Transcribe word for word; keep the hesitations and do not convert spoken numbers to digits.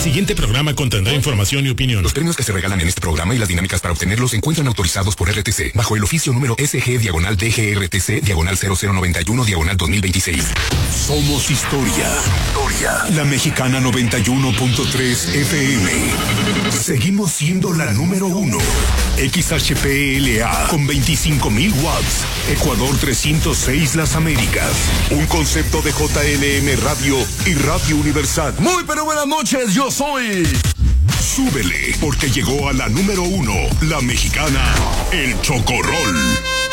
siguiente programa contendrá información y opinión. Los premios que se regalan en este programa y las dinámicas para obtenerlos se encuentran autorizados por R T C, bajo el oficio número S G diagonal D G R T C diagonal cero cero noventa y uno diagonal dos mil veintiséis. Somos historia. Historia. La Mexicana noventa y uno punto tres F M. Seguimos siendo la número uno. X H P L A con veinticinco mil watts. Ecuador trescientos seis Las Américas. Un concepto de J L M Radio y Radio Universal. Muy pero buenas noches, yo soy... Súbele, porque llegó a la número uno, la mexicana, el Chocorrol.